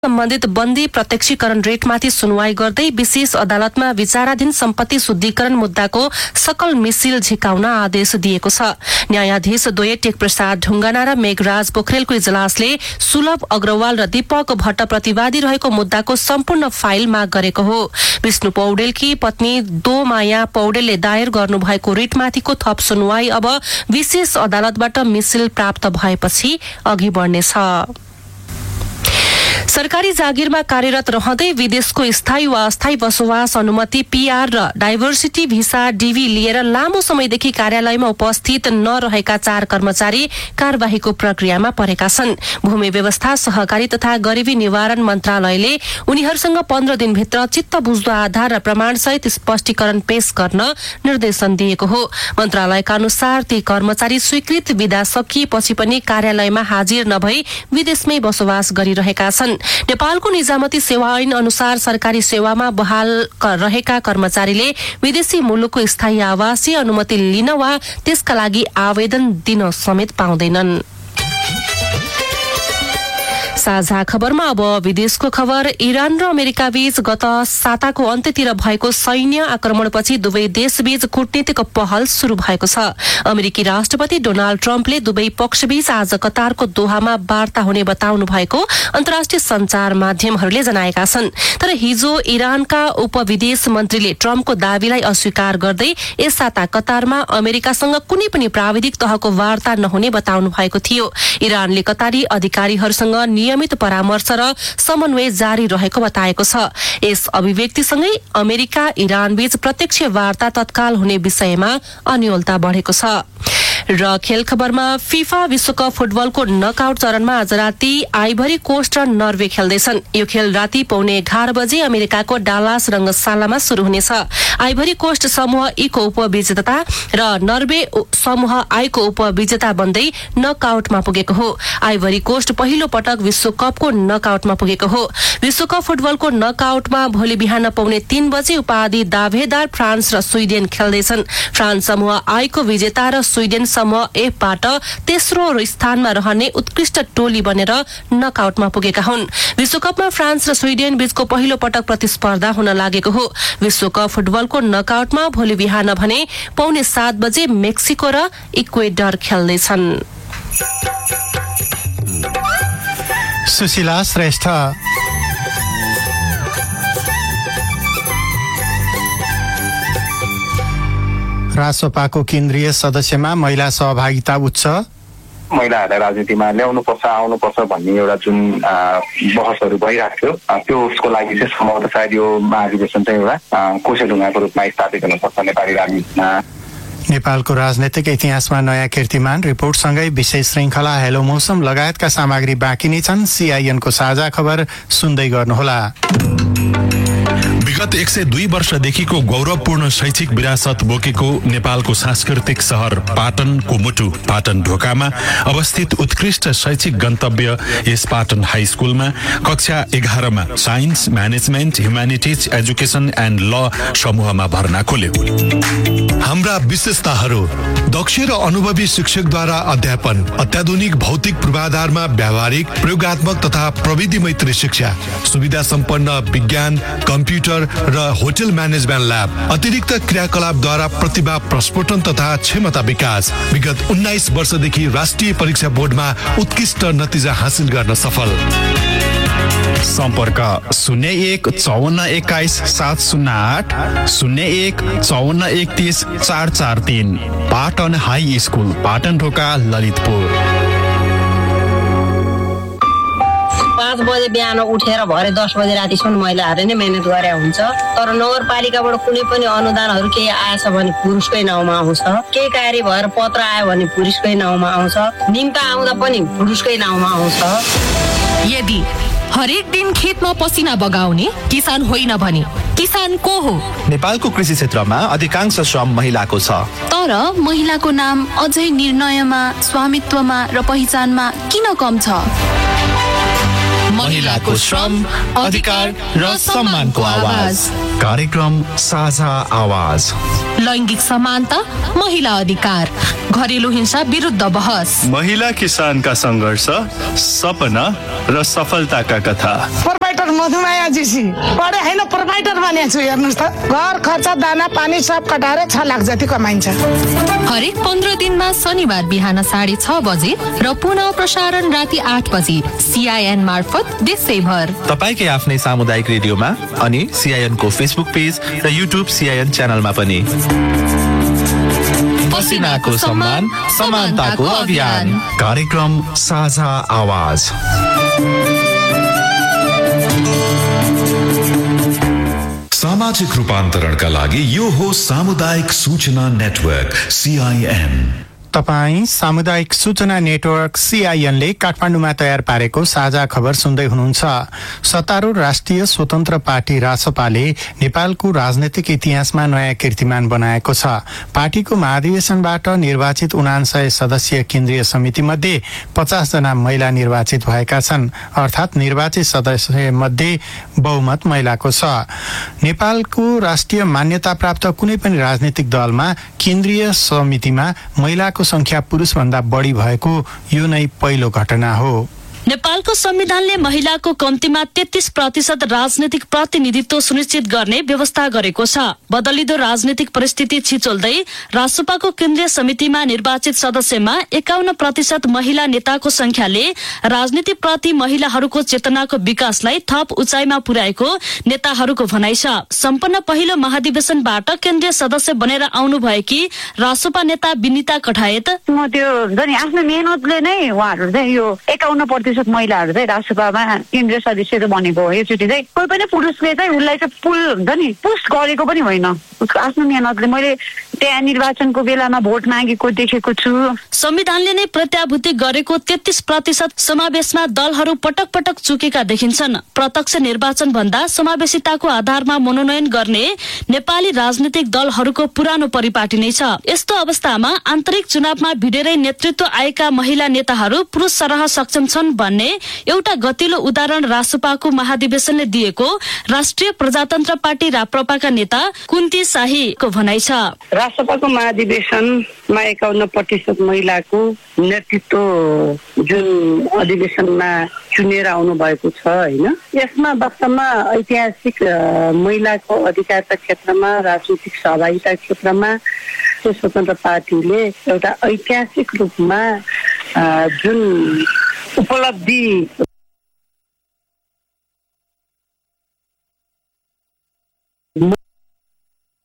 सम्बन्धित बन्दी प्रत्यक्षीकरण रेटमाथि सुनवाई गर्दै विशेष अदालतमा विचाराधीन सम्पत्ति शुद्धिकरण मुद्दाको सकल मिसिल झिकाउन आदेश दिएको छ। न्यायाधीश द्वय टेकप्रसाद ढुङ्गाना र मेघराज पोखरेलको इजलासले सुलभ अग्रवाल र दीपक भट्ट प्रतिवादी रहेको मुद्दाको सम्पूर्ण फाइल माग गरेको हो। विष्णु पौडेलकी पत्नी दोमाया पौडेलले दायर गर्नुभएको रिटमाथिको थप सुनवाई अब विशेष अदालतबाट मिसिल प्राप्त भएपछि अघि बढ्नेछ। सरकारी जागिरमा कार्यरत रहँदै विदेशको स्थायी वा अस्थायी बसोबास अनुमति पीआर र डाइभर्सिटी भिसा डीवी लिएर लामो समयदेखि कार्यालयमा उपस्थित नरहेका 4 कर्मचारी कार्यवाहीको प्रक्रियामा परेका छन्। भूमि व्यवस्था सहकारी तथा गरिबी निवारण मन्त्रालयले उनीहरूसँग 15 दिनभित्र चित्त बुझ्दो आधार र प्रमाणसहित स्पष्टीकरण पेश गर्न निर्देशन दिएको हो। मन्त्रालयका अनुसार ती कर्मचारी स्वीकृत विधा सकिएपछि पनि कार्यालयमा हाजिर नभई विदेशमै बसोबास गरिरहेका छन्। नेपालको निजामती सेवा ऐन अनुसार सरकारी सेवामा बहाल रहेका कर्मचारीले विदेशी मुलुकको स्थायी आवासीय अनुमति लिन वा त्यसका लागि आवेदन दिन समेत पाउँदैनन्। साझा खबरमा अब विदेशको खबर। इरान र अमेरिका बीच गत साताको अन्त्यतिर भएको सैन्य आक्रमणपछि दुवै देशबीच कूटनीतिक पहल शुरू भएको छ। अमेरिकी राष्ट्रपति डोनाल्ड ट्रम्पले दुवै पक्षबीच आज कतारको दोहामा वार्ता हुने बताउनु भएको अन्तर्राष्ट्रिय सञ्चार माध्यमहरूले जनाएका छन्। तर हिजो इरानका उपविदेश मन्त्रीले ट्रम्पको दावीलाई अस्वीकार गर्दै यस साता कतारमा अमेरिकासँग कुनै पनि प्राविधिक तहको वार्ता नहुने बताउनु भएको थियो। इरानले कतारी अधिकारीहरूसँग नियमित परामर्श र समन्वय जारी रहेको बताएको छ। यस अभिव्यक्तिसँगै अमेरिका इरान बीच प्रत्यक्ष वार्ता तत्काल हुने विषयमा अन्योलता बढेको छ। र खेल खबरमा फिफा विश्वकप फुटबलको नकआउट चरणमा आज राति आइभरी कोस्ट र नर्वे खेल्दैछन्। यो खेल राति 11:15 बजे अमेरिकाको डालास रंगशालामा शुरू हुनेछ। आइभरी कोस्ट समूह ई को उपविजेता र नर्वे समूह आई को उपविजेता बन्दै नकआउटमा पुगेको हो। आइभरी कोस्ट पहिलो पटक विश्वकपको नकआउटमा पुगेको हो। विश्वकप फुटबलको नकआउटमा भोलि बिहान 3:15 बजे उपाधि दावेदार फ्रान्स र स्वीडेन खेल्दैछन्। फ्रान्स समूह आई को विजेता र स्वीडेन समूह एफबाट तेस्रो स्थानमा रहने उत्कृष्ट टोली बनेर नकआउटमा पुगेका हुन्। विश्वकपमा फ्रान्स र स्वीडेन बीचको पहिलो पटक प्रतिस्पर्धा हुन लागेको हो। विश्वकप फुटबलको नकआउटमा भोलि बिहान भने 6:45 बजे मेक्सिको र इक्वेडर खेल्दैछन्। सुशीला श्रेष्ठ। रासोपाको केन्द्रीय सदस्यमा महिला सहभागिता उच्च। महिलाहरूलाई राजनीतिमा ल्याउनुपर्छ आउनुपर्छ भन्ने एउटा जुन बहसहरू भइरहेको थियो त्यो उसको लागि चाहिँ सम्भवतः सायद यो महाधिवेशन चाहिँ एउटा कोसेढुङ्गाको रूपमा स्थापित हुन सक्छ नेपाली राजनीतिमा। नेपालको राजनैतिक इतिहासमा नयाँ कीर्तिमान रिपोर्टसँगै विशेष श्रृङ्खला हेलो मौसम लगायतका सामग्री बाँकी नै छन्। सीआईएनको साझा खबर सुन्दै गर्नुहोला। विगत 102 वर्षदेखिको गौरवपूर्ण शैक्षिक विरासत बोकेको नेपालको सांस्कृतिक सहर पाटनको मुटु पाटन ढोकामा अवस्थित उत्कृष्ट शैक्षिक गन्तव्य यस पाटन हाई स्कुलमा कक्षा 11 मा science management humanities education and ल समूहमा भर्ना खोल्यो। हाम्रा विशेषताहरू दक्ष र अनुभवी शिक्षकद्वारा अध्यापन, अत्याधुनिक भौतिक पूर्वाधारमा व्यावहारिक प्रयोगात्मक तथा प्रविधि मैत्री शिक्षा, सुविधा सम्पन्न विज्ञान, कम्प्युटर र होटल म्यानेजमेन्ट ल्याब, अतिरिक्त क्रियाकलापद्वारा प्रतिभा प्रस्फुटन तथा क्षमता विकास। विगत 19 वर्षदेखि राष्ट्रिय परीक्षा बोर्डमा उत्कृष्ट नतिजा हासिल गर्न सफल। सम्पर्क 01 54 21 708 01 54 31 443। पाटन हाई स्कुल पाटन ढोका ललितपुर। 5 बजे बिहान उठेर भरे 10 बजे रातिसम्म महिलाहरूले नै मेहनत गरे हुन्छ। तर नगरपालिकाबाट कुनै पनि अनुदानहरू केही आएछ भने पुरुषकै नाउँमा आउँछ, केही कार्य भएर पत्र आयो भने पुरुषकै नाउँमा आउँछ, निम्ता आउँदा पनि पुरुषकै नाउँमा आउँछ। यदि हरेक दिन खेतमा पसिना बगाउने किसान होइन भने किसान को हो? नेपालको कृषि क्षेत्रमा अधिकांश श्रम महिलाको छ। तर महिलाको नाम अझै निर्णयमा, स्वामित्वमा र पहिचानमा किन कम छ? महिलाको श्रम, अधिकार र सम्मानको आवाज। कार्यक्रम साझा आवाज। लैङ्गिक समानता, महिला अधिकार, घरेलु हिंसा विरुद्ध बहस, महिला किसानका सङ्घर्ष, सपना र सफलताका कथा। प्रोभाइडर मधुमाया जीसी पढे हैन, प्रोभाइडर बनेको छु। हेर्नुस् त, घर खर्च, दाना पानी सब कटाएर 6 लाख जति कमाइन्छ। हरेक 15 दिनमा शनिबार बिहान 6:30 बजे र पुनः प्रसारण राति 8 बजे CIN मार्फत देशैभर। तपाईकै आफ्नै सामुदायिक रेडियोमा अनि CIN को फेसबुक पेज र YouTube CIN च्यानलमा पनि। पसिनाको सम्मान, समानताको अभियान। कार्यक्रम साझा आवाज। सामाजिक रूपान्तरणका लागि यो हो सामुदायिक सूचना नेटवर्क CIN। तपाई सामुदायिक सूचना नेटवर्क CIN ले काठमाडौँमा तयार पारेको साझा खबर सुन्दै हुनुहुन्छ। सत्तारूढ राष्ट्रिय स्वतन्त्र पार्टी रासपाले नेपालको राजनैतिक इतिहासमा नयाँ कीर्तिमान बनाएको छ। पार्टीको महाधिवेशनबाट निर्वाचित 79 सदस्यीय केन्द्रीय समिति मध्ये 50 जना महिला निर्वाचित भएका छन्, अर्थात् निर्वाचित सदस्य मध्ये बहुमत महिलाको छ। नेपालको राष्ट्रिय मान्यता प्राप्त कुनै पनि राजनीतिक दलमा केन्द्रीय समितिमा महिलाको संख्या पुरुष भन्दा बढी भएको यो नै पहिलो घटना हो। नेपालको संविधानले महिलाको कम्तीमा 33% राजनीतिक प्रतिनिधित्व सुनिश्चित गर्ने व्यवस्था गरेको छ। बदलिदो राजनीतिक परिस्थिति छिचोल्दै रासपाको केन्द्रीय समितिमा निर्वाचित सदस्यमा 51% महिला नेताको संख्याले राजनीतिप्रति महिलाहरूको चेतनाको विकासलाई थप उचाइमा पुर्याएको नेताहरूको भनाइ छ। सम्पन्न पहिलो महाधिवेशनबाट केन्द्रीय सदस्य बनेर आउनु भएकी रासपा नेता विनिता कठायत, म त्यो आफ्नो मेहनतले नै उहाँहरू चाहिँ यो 51% महिलाहरू चाहिँ रासपामा केन्द्रीय सदस्य बनेको हो। योचोटि चाहिँ कोही पनि पुरुषले चाहिँ उसलाई चाहिँ पुल हुन्छ नि, पुस्ट गरेको पनि होइन। उसको आफ्नो मेहनतले मैले त्यहाँ निर्वाचनको बेलामा भोट मागेको देखेको छु। संविधानले नै प्रत्याभूति गरेको 33% समावेशमा दलहरू पटक पटक चुकेका देखिन्छन्। प्रत्यक्ष निर्वाचन भन्दा समावेशिताको आधारमा मनोनयन गर्ने नेपाली राजनीतिक दलहरूको पुरानो परिपाटी नै छ। यस्तो अवस्थामा आन्तरिक चुनावमा भिडेरै नेतृत्व आएका महिला नेताहरू पुरुष सरह सक्षम छन् भन्ने एउटा गतिलो उदाहरण रासपाको महाधिवेशनले दिएको राष्ट्रिय प्रजातन्त्र पार्टी राप्रपाका नेता कुन्ती शाहीको भनाइ छ। रासपाको महाधिवेशनमा 51% महिलाको नेतृत्व जुन अधिवेशनमा चुनेर आउनु भएको छ हैन, यसमा वास्तवमा ऐतिहासिक महिलाको अधिकारका क्षेत्रमा, राजनीतिक सहभागिता क्षेत्रमा स्वतन्त्र पार्टीले एउटा ऐतिहासिक रूपमा जुन उपलब्धि